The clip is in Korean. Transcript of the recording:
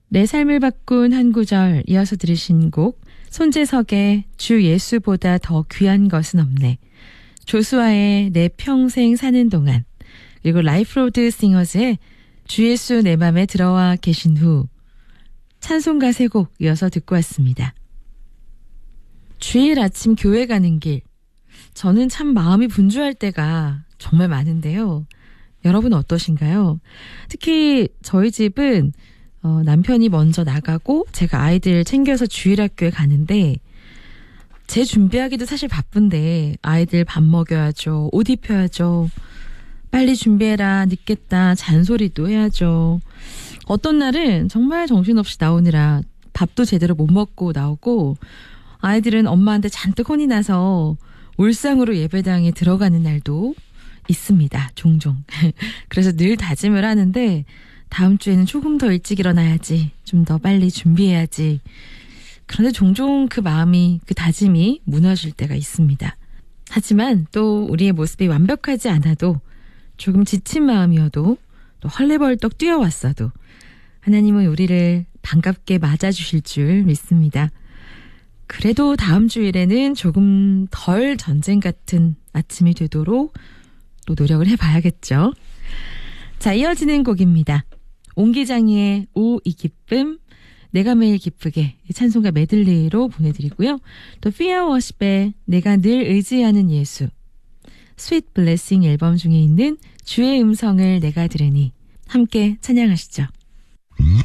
내 삶을 바꾼 한 구절 이어서 들으신 곡 손재석의 주 예수보다 더 귀한 것은 없네. 조수아의 내 평생 사는 동안. 그리고 라이프로드 싱어즈의 주 예수 내 맘에 들어와 계신 후. 찬송가 세 곡 이어서 듣고 왔습니다. 주일 아침 교회 가는 길. 저는 참 마음이 분주할 때가 정말 많은데요. 여러분 어떠신가요? 특히 저희 집은 남편이 먼저 나가고 제가 아이들 챙겨서 주일학교에 가는데 제 준비하기도 사실 바쁜데 아이들 밥 먹여야죠. 옷 입혀야죠. 빨리 준비해라. 늦겠다. 잔소리도 해야죠. 어떤 날은 정말 정신없이 나오느라 밥도 제대로 못 먹고 나오고 아이들은 엄마한테 잔뜩 혼이 나서 울상으로 예배당에 들어가는 날도 있습니다. 종종. 그래서 늘 다짐을 하는데 다음 주에는 조금 더 일찍 일어나야지. 좀 더 빨리 준비해야지. 그런데 종종 그 마음이, 그 다짐이 무너질 때가 있습니다. 하지만 또 우리의 모습이 완벽하지 않아도 조금 지친 마음이어도 또 헐레벌떡 뛰어왔어도 하나님은 우리를 반갑게 맞아주실 줄 믿습니다. 그래도 다음 주일에는 조금 덜 전쟁 같은 아침이 되도록 또 노력을 해봐야겠죠. 자, 이어지는 곡입니다. 옹기장이의 오 이 기쁨, 내가 매일 기쁘게 찬송가 메들리로 보내드리고요. 또 Fear Worship의 내가 늘 의지하는 예수, Sweet Blessing 앨범 중에 있는 주의 음성을 내가 들으니 함께 찬양하시죠.